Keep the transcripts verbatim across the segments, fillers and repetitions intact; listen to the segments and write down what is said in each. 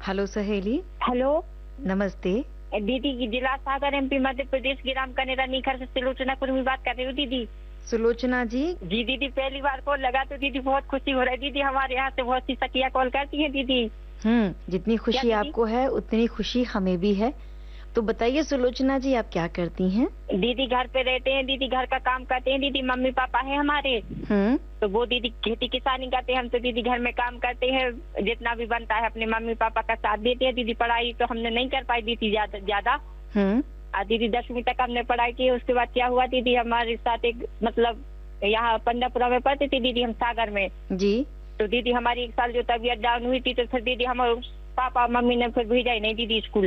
Hello सहेली। Hello नमस्ते। दीदी, जिला सागर एमपी मध्य प्रदेश ग्राम कनेरा नीखर से सुलोचना कुर्मी बात कर रही हूँ दीदी। सुलोचना जी। जी दीदी, पहली बार कॉल लगा तो दीदी बहुत खुशी हो रही है दीदी। हमारे यहाँ से बहुत सी सखियाँ कॉल करती हैं दीदी। हम्म जितनी खुशी दीदी? आपको है उतनी खुशी हमें भी है। तो बताइए सुलोचना जी, आप क्या करती हैं? दीदी घर पे रहते हैं दीदी, घर का काम करते हैं दीदी। मम्मी पापा है हमारे, हम्म तो वो दीदी खेती किसानी करते हैं। हम तो दीदी घर में काम करते हैं, जितना भी बनता है अपने मम्मी पापा का साथ देते हैं दीदी। पढ़ाई तो हमने नहीं कर पाई दीदी ज्यादा ज्यादा हम्म दीदी। दसवीं तक हमने पढ़ाई की, उसके बाद क्या हुआ दीदी, हमारे साथ एक मतलब यहाँ पंडापुरा में पढ़ते थे दीदी हम, सागर में। जी। तो दीदी हमारी एक साल जो तबीयत डाउन हुई थी, तो फिर दीदी हम पापा मम्मी ने फिर भेजा ही नहीं दीदी स्कूल।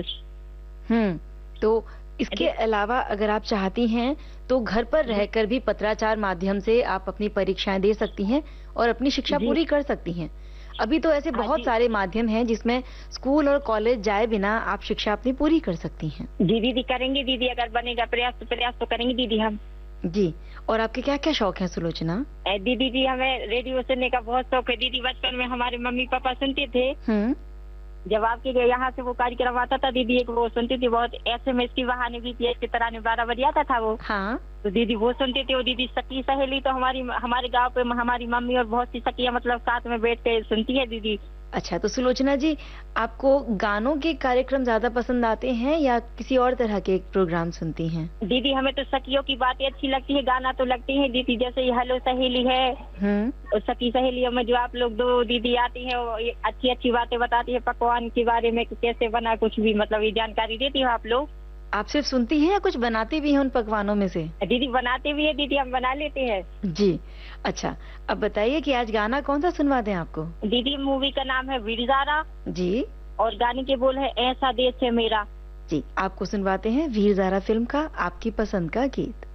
हम्म तो इसके अलावा अगर आप चाहती हैं तो घर पर रहकर भी पत्राचार माध्यम से आप अपनी परीक्षाएं दे सकती हैं और अपनी शिक्षा पूरी कर सकती हैं। अभी तो ऐसे बहुत सारे माध्यम हैं जिसमें स्कूल और कॉलेज जाए बिना आप शिक्षा अपनी पूरी कर सकती हैं। जी दीदी, करेंगे दीदी, अगर बनेगा प्रयास तो प्रयास तो करेंगे दीदी हम। जी। और आपके क्या क्या शौक हैं सुलोचना? दीदी जी, हमें रेडियो सुनने का बहुत शौक है दीदी। बचपन में हमारे मम्मी पापा सुनते थे। हम्म जब आपके यहाँ से वो कार्यक्रम आता था दीदी, एक वो सुनती थी बहुत, एसएमएस की बहाने भी पी की तरह ने बारह बजे आता था वो। हाँ। तो दीदी वो सुनते थे। वो दीदी सखी सहेली तो हमारी हमारे गांव पे हमारी मम्मी और बहुत सी सखियां मतलब साथ में बैठ के सुनती है दीदी। अच्छा, तो सुलोचना जी, आपको गानों के कार्यक्रम ज्यादा पसंद आते हैं या किसी और तरह के प्रोग्राम सुनती हैं? दीदी हमें तो सखियों की बातें अच्छी लगती है, गाना तो लगती है दीदी। जैसे ये हेलो सहेली है, हम्म और सखी सहेलियों में जो आप लोग दो दीदी आती है, वो अच्छी अच्छी बातें बताती है पकवान के बारे में, कैसे बना कुछ भी, मतलब ये जानकारी देती हो आप लोग। आप सिर्फ सुनती हैं या कुछ बनाती भी हैं उन पकवानों में से? दीदी बनाते भी है दीदी, हम बना लेते हैं जी। अच्छा, अब बताइए कि आज गाना कौन सा सुनवा दें आपको? दीदी। मूवी का नाम है वीरजारा जी। और गाने के बोल है ऐसा देश है मेरा। जी, आपको सुनवाते हैं वीर ज़ारा फिल्म का आपकी पसंद का गीत।